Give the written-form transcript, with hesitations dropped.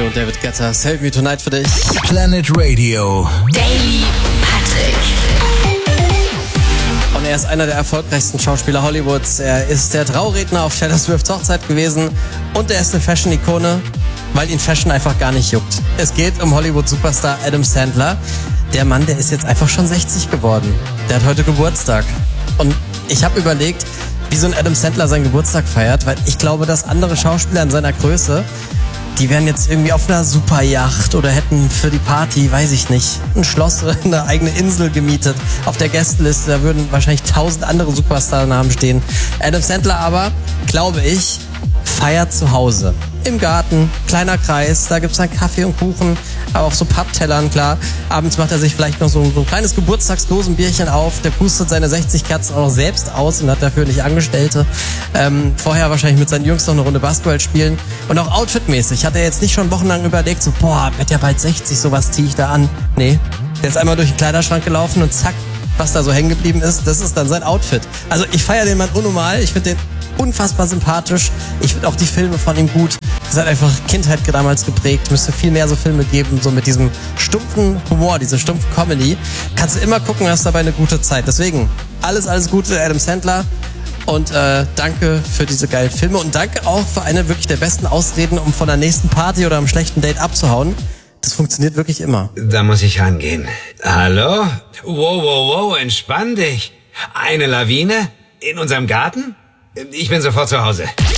und David Guetta. Save Me Tonight für dich. Planet Radio. Daily Patrick. Und er ist einer der erfolgreichsten Schauspieler Hollywoods. Er ist der Trauredner auf Taylor Swifts Hochzeit gewesen und er ist eine Fashion-Ikone, weil ihn Fashion einfach gar nicht juckt. Es geht um Hollywood-Superstar Adam Sandler. Der Mann, der ist jetzt einfach schon 60 geworden. Der hat heute Geburtstag. Und ich habe überlegt, wie so ein Adam Sandler seinen Geburtstag feiert, weil ich glaube, dass andere Schauspieler in seiner Größe, die wären jetzt irgendwie auf einer Superjacht oder hätten für die Party, weiß ich nicht, ein Schloss oder eine eigene Insel gemietet. Auf der Gästeliste, da würden wahrscheinlich 1000 andere Superstar-Namen stehen. Adam Sandler aber, glaube ich, feiert zu Hause. Im Garten, kleiner Kreis, da gibt's dann Kaffee und Kuchen, aber auf so Papptellern, klar. Abends macht er sich vielleicht noch so ein kleines Geburtstagsdosenbierchen auf, der pustet seine 60 Kerzen auch noch selbst aus und hat dafür nicht Angestellte. Vorher wahrscheinlich mit seinen Jungs noch eine Runde Basketball spielen. Und auch outfitmäßig hat er jetzt nicht schon wochenlang überlegt, so, boah, wird ja bald 60, sowas ziehe ich da an. Nee, der ist einmal durch den Kleiderschrank gelaufen und zack, was da so hängen geblieben ist, das ist dann sein Outfit. Also ich feiere den Mann unnormal, ich finde den unfassbar sympathisch. Ich finde auch die Filme von ihm gut. Das hat einfach Kindheit damals geprägt. Müsste viel mehr so Filme geben, so mit diesem stumpfen Humor, diese stumpfe Comedy. Kannst du immer gucken, hast dabei eine gute Zeit. Deswegen, alles Gute, Adam Sandler. Und danke für diese geilen Filme. Und danke auch für eine wirklich der besten Ausreden, um von der nächsten Party oder einem schlechten Date abzuhauen. Das funktioniert wirklich immer. Da muss ich rangehen. Hallo? Wow, entspann dich. Eine Lawine? In unserem Garten? Ich bin sofort zu Hause.